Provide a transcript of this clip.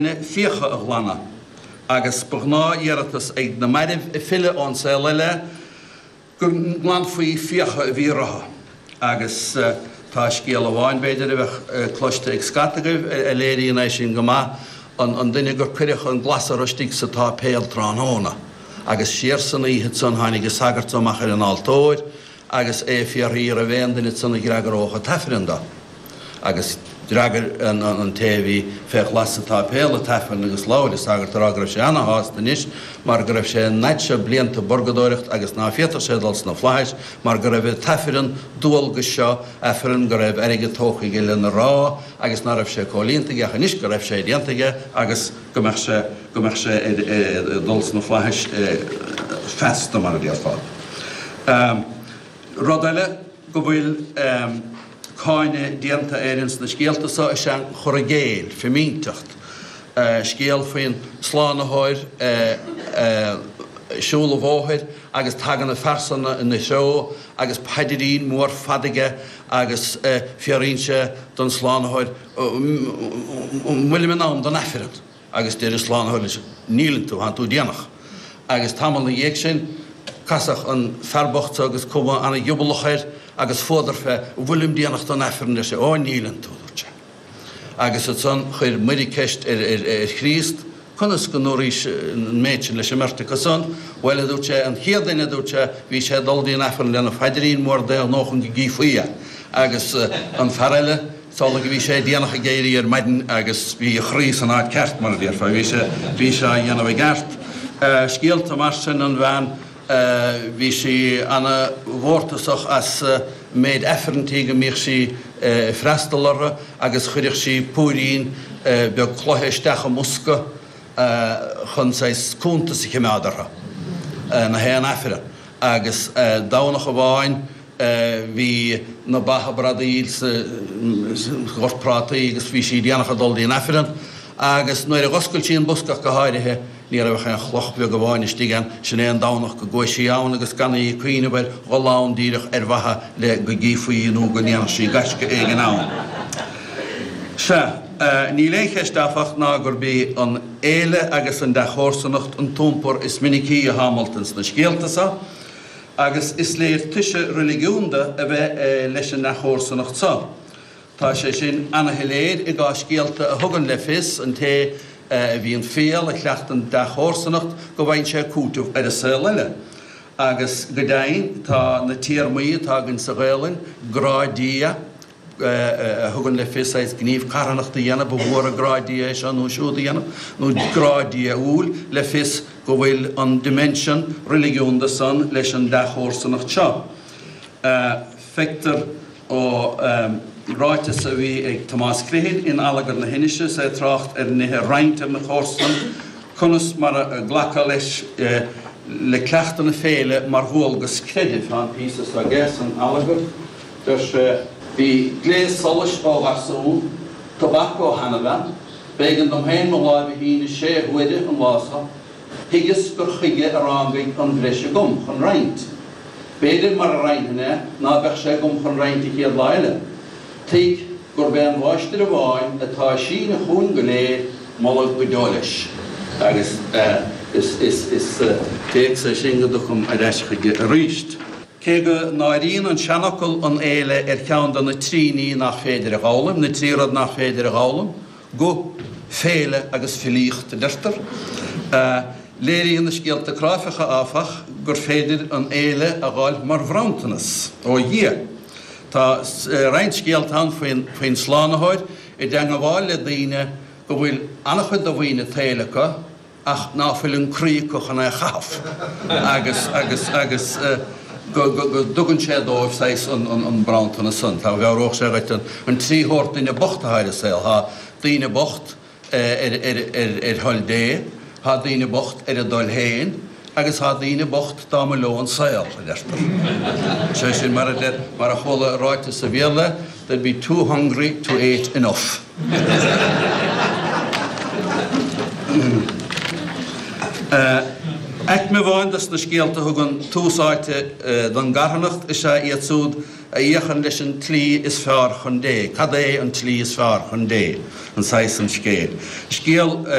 Fíocha a ghlana agus bugná iarratas ag na maidh fille an sa leile gur glan faoi fíocha a bhí ratha agus tá scéal amháin beidir a bheith cloiste ag scatagah a léiríon é sin go maith an duine gur cuireach an glasarostigh sa tá péal tránóna agus siar san íhead san tháinig is sagart amach ar an altóir agus é fiarríar a bhéan duine sanna greagar ócha tefrinda agus dragar an TV fech lasa tá péal a tefrin agus láir is sagart ar agrah sé anna hás denis mar go raibh sé neitse blianta borgadóireacht agus ná fiata sédals na fláis mar go raibh tefrin dúalgus seo efrin go raibh aige tócha go lena rá agus ná raibh sé cólíntaige a níos go raibh sé diantaige agus go meach sé dulsa na fláis festa mar a dtíar fád. Rodaile go bhfuil cáine dianta éirins na scéaltasa a sean choragéil, femíntacht, scéal faoin slánathir, siúla bhóthir, agus tagan na fersanna in na seo, agus paidirín mór fadige, agus fiarínse don slánathir, muile nám don effirin, agus déir slánathir leis nílintú, han tú dianach. Agus tamal na dhéag sin, casach an ferbocht agus cuma anna jubalachir, agus fódar fe bhfuilm díanacht an effirin sé nílan túdúirte. Agus it son chuir muirí ceist Christ, conas go nóirís méidsin leis merta son, bhfuil dúte an chéadaine dúte bhí sé duldaíon effirin lena feidirín mór dé an nóchan go gífuia. Agus an ferile tála go bhí sé díanach a géirí ar maidin agus bhí a chrís an áid ceart mar dhéar fa bhí sé dhéanamh gceart. Scéalta mar sin an bhean bhí sí anna bhórtasach as méid effirintíige míoch sí freistallara agus chuireach sí púirín be chlótheisteach a musca chun sé cúnta sa chimeádartha na héan effire. Agus dánach a bháin bhí na batha bradaíl sa gorprátaí agus bhí sí díanach a duldaíon effirin agus nuair a goscail sí an buscach go háirithe ní a bheith an chloch be go bháin istígan sin é an dánach go gcuis sí ann agus ganna í cuioine bhfuil gholán díirech ar bhatha le go gífuoíonú go níanach sí gaisce éigen ann. Se, ní lécheisteafach ná gur bí an éile agus an de chósannacht an túmpur is minicí a Hamiltons na scéaltasa agus is léir tuise religiúnda a bheith leis an de chósannacht sa. Tá sé sin anna hiléir I gá scéalta a thugan le fis an té bhí an féal a chleacht an de chósannacht go bhain sé cútah ar a sa leile. Agus go dain tá na tíarmaí tágann sa ghailin grádia thugan le fis éis gníomh carannachta dhéanamh bhór a grádia é se nó siúda dhéanamh nó grádia úl le fis go bhfuil an dimension religiúnda san leis an de chósannacht seo. Feictar ó ráitas a bhí ag Tomás Cruichead in Allagar na Hinise sé trácht ar nithe reinte na chósan conas mar a ghlacha leis le cleachta na féile mar thuolgus credit an písas a ggés an Allagar. Dus bhí gléas solas ó gasún, tobacco hanabhan, began dom héin mo láimh hína sé huide an lása, higus gur chuige arángaigh an bhreise gom chun reint. Beidir mar a reintine ná bheith sé gom chun reint I chéad láile. Teig gur ben bháistir a bháin atá sí na chuún go léir molla go deolis. Agus is téag sa sin go duchum a reisige a ríist. Cé go náiríonn an seanachil an éile ar ceann na tríní nach féidir a gálam, na tríad nach féidir a gálam, go féile agus filíocht deirtar. Léiríonn na scéalta cráificha áfach gur féidir an éile a gáil mar bhrantanas ó dhé. Tá reint scéalt an faoin slánathir I d deanga bháil le daoine go bhfuil annach chud do bhaoine téalacha ach náfuil an críocha na chaf. Agus go dugann sé dóibh sais an brantana san. Tá bheith sé gaiit an tríthórt daoine bochtathir saoil. Tá daoine bocht ar thuil dé, tá daoine bocht ar a dul héin, agus há daoine bocht dá me lo an saoil a deirtar. Sé sin mar a chola ráite sa bhéile, they'd be too hungry to eat enough. Eit me bhaindas na scéalta thugann túsáite don garhannacht is iad súd a dhéchan leis an tlí is fearr chun dé. Cad é an tlí is fearr chun dé, an sais an scéal. Scéal